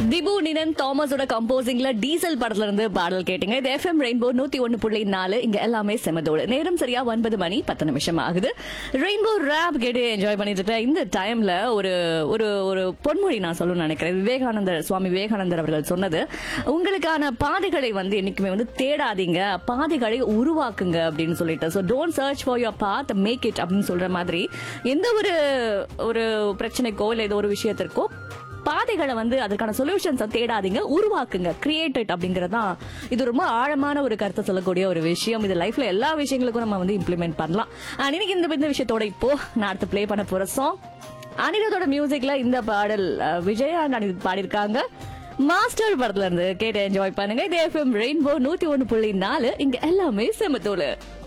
திபு நினன் தாமஸோட கம்போசிங்ல diesel படத்துல இருந்து பாடல் கேட்டீங்க. இது FM ரெயின்போ 101.4. இங்க எல்லாமே செமதோடு. நேரம் சரியா 9:10 ஆகுது. ரெயின்போ ராப் கேட்டு என்ஜாய் பண்ணிட்டு இருக்கேன். இந்த டைம்ல ஒரு ஒரு ஒரு பொன்மொழி நான் சொல்லணும்னு நினைக்கிறேன். சுவாமி விவேகானந்தர் அவர்கள் சொன்னது, உங்களுக்கான பாதைகளை என்னைக்குமே தேடாதீங்க, பாதைகளை உருவாக்குங்க அப்படின்னு சொல்லிட்டு. So don't search for your path, make it அப்படின்னு சொல்ற மாதிரி எந்த ஒரு பிரச்சனைக்கோ இல்லை ஏதோ ஒரு விஷயத்திற்கோ பாதைகளை அதற்கான சொல்யூஷன்ஸ் தேடாதீங்க, உருவாக்குங்க, கிரியேட் இட் அப்படிங்கறதான். இது ரொம்ப ஆழமான ஒரு கருத்தை சொல்லக்கூடிய ஒரு விஷயம். இது லைஃப்ல எல்லா விஷயங்களுக்கும் நம்ம இம்ப்ளிமெண்ட் பண்ணலாம். இன்னைக்கு இந்த விஷயத்தோட இப்போ நான் அடுத்து பிளே பண்ண போற சாங் அனிருத்தோட மியூசிக்ல இந்த பாடல் விஜயா அனிருத் பாடியிருக்காங்க. மாஸ்டர் படத்துல இருந்து கேட்டு என்ஜாய் பண்ணுங்க. இது FM ரெயின்போ 101.4. இங்க எல்லாமே செமத்தோடு.